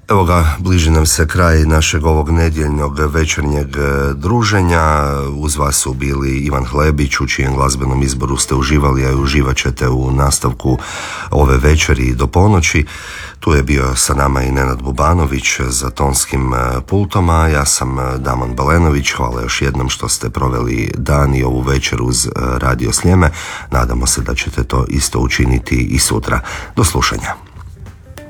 Evo ga, bliži nam se kraj našeg ovog nedjeljnog večernjeg druženja. Uz vas su bili Ivan Hlebić, u čijem glazbenom izboru ste uživali, a i uživat ćete u nastavku ove večeri do ponoći. Tu je bio sa nama i Nenad Bubanović za tonskim pultom, a ja sam Damon Balenović. Hvala još jednom što ste proveli dan i ovu večer uz Radio Sljeme. Nadamo se da ćete to isto učiniti i sutra. Do slušanja.